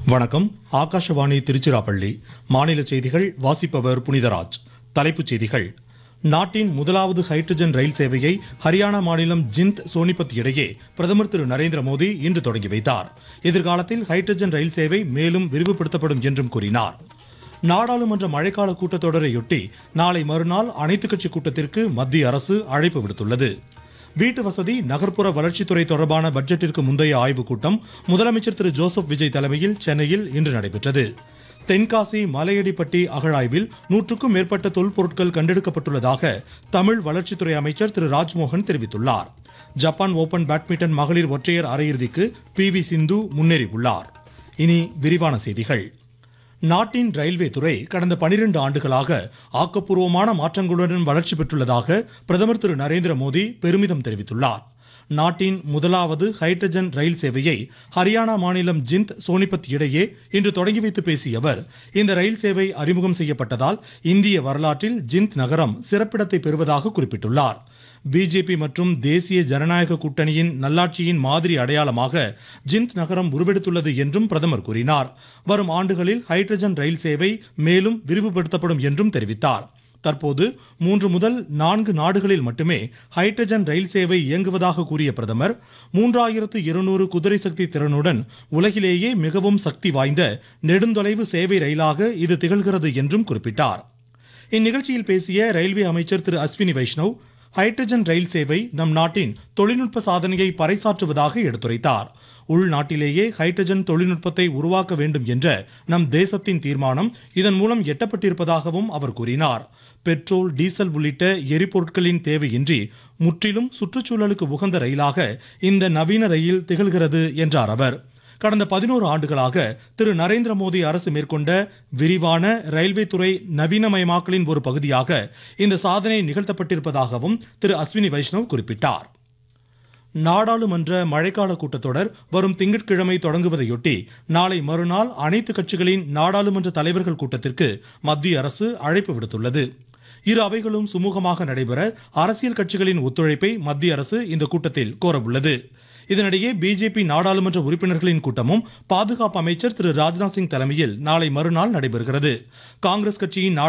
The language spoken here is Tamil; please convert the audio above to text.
வணக்கம். ஆகாஷவாணி திருச்சிராப்பள்ளி. மாநில செய்திகள் வாசிப்பவர் புனிதராஜ். தலைப்புச் செய்திகள். நாட்டின் முதலாவது ஹைட்ரஜன் ரயில் சேவையை ஹரியானா மாநிலம் ஜிந்த் சோனிபத் இடையே பிரதமர் திரு நரேந்திர மோடி இன்று தொடங்கி வைத்தார். எதிர்காலத்தில் ஹைட்ரஜன் ரயில் சேவை மேலும் விரிவுபடுத்தப்படும் என்றும் கூறினார். நாடாளுமன்ற மழைக்கால கூட்டத்தொடரையொட்டி நாளை மறுநாள் அனைத்துக் கட்சி கூட்டத்திற்கு மத்திய அரசு அழைப்பு விடுத்துள்ளது. வீட்டு வசதி நகர்ப்புற வளர்ச்சித்துறை தொடர்பான பட்ஜெட்டிற்கு முந்தைய ஆய்வுக் கூட்டம் முதலமைச்சர் திரு ஜோசப் விஜய் தலைமையில் சென்னையில் இன்று நடைபெற்றது. தென்காசி மலையடிப்பட்டி அகழாய்வில் 100க்கும் மேற்பட்ட தொல்பொருட்கள் கண்டெடுக்கப்பட்டுள்ளதாக தமிழ் வளர்ச்சித்துறை அமைச்சர் திரு ராஜ்மோகன் தெரிவித்துள்ளார். ஜப்பான் ஓபன் பேட்மிண்டன் மகளிர் ஒற்றையர் அரையிறுதிக்கு PV சிந்து முன்னேறியுள்ளார். இனி விரிவான செய்திகள். நாட்டின் ரயில்வே துறை கடந்த 12 ஆண்டுகளாக ஆக்கப்பூர்வமான மாற்றங்களுடன் வளர்ச்சி பெற்றுள்ளதாக பிரதமர் திரு நரேந்திர மோடி பெருமிதம் தெரிவித்துள்ளார். நாட்டின் முதலாவது ஹைட்ரஜன் ரயில் சேவையை ஹரியானா மாநிலம் ஜிந்த் சோனிபத் இடையே இன்று தொடங்கி வைத்து பேசிய அவர், இந்த ரயில் சேவை அறிமுகம் செய்யப்பட்டதால் இந்திய வரலாற்றில் ஜிந்த் நகரம் சிறப்பிடத்தை பெறுவதாக குறிப்பிட்டுள்ளார். பிஜேபி மற்றும் தேசிய ஜனநாயக கூட்டணியின் நல்லாட்சியின் மாதிரி அடையாளமாக ஜிந்த் நகரம் உருவெடுத்துள்ளது என்றும் பிரதமர் கூறினார். வரும் ஆண்டுகளில் ஹைட்ரஜன் ரயில் சேவை மேலும் விரிவுபடுத்தப்படும் என்றும் தெரிவித்தார். தற்போது 3 முதல் 4 நாடுகளில் மட்டுமே ஹைட்ரஜன் ரயில் சேவை இயங்குவதாக கூறிய பிரதமர், 3200 குதிரை சக்தி திறனுடன் உலகிலேயே மிகவும் சக்தி வாய்ந்த நெடுந்தொலைவு சேவை ரயிலாக இது திகழ்கிறது என்றும் குறிப்பிட்டார். இந்நிகழ்ச்சியில் பேசிய ரயில்வே அமைச்சர் திரு அஸ்வினி வைஷ்ணவ், ஹைட்ரஜன் ரயில் சேவை நம் நாட்டின் தொழில்நுட்ப சாதனையை பறைசாற்றுவதாக எடுத்துரைத்தார். உள்நாட்டிலேயே ஹைட்ரஜன் தொழில்நுட்பத்தை உருவாக்க வேண்டும் என்ற நம் தேசத்தின் தீர்மானம் இதன் மூலம் எட்டப்பட்டிருப்பதாகவும் அவர் கூறினார். பெட்ரோல், டீசல் உள்ளிட்ட எரிபொருட்களின் தேவையின்றி முற்றிலும் சுற்றுச்சூழலுக்கு உகந்த ரயிலாக இந்த நவீன ரயில் திகழ்கிறது என்றார் அவர். கடந்த 11 ஆண்டுகளாக திரு நரேந்திர மோடி அரசு மேற்கொண்ட விரிவான ரயில்வே துறை நவீனமயமாக்கலின் ஒரு பகுதியாக இந்த சாதனை நிகழ்த்தப்பட்டிருப்பதாகவும் திரு அஸ்வினி வைஷ்ணவ் குறிப்பிட்டார். நாடாளுமன்ற மழைக்கால கூட்டத்தொடர் வரும் திங்கட்கிழமை தொடங்குவதையொட்டி நாளை மறுநாள் அனைத்து கட்சிகளின் நாடாளுமன்ற தலைவர்கள் கூட்டத்திற்கு மத்திய அரசு அழைப்பு விடுத்துள்ளது. இரு அவைகளும் சுமூகமாக நடைபெற அரசியல் கட்சிகளின் ஒத்துழைப்பை மத்திய அரசு இந்த கூட்டத்தில் கோரவுள்ளது. இதனிடையே பிஜேபி நாடாளுமன்ற உறுப்பினர்களின் கூட்டமும் பாதுகாப்பு அமைச்சர் திரு ராஜ்நாத் சிங் தலைமையில் நாளை மறுநாள் நடைபெறுகிறது. காங்கிரஸ் கட்சியின்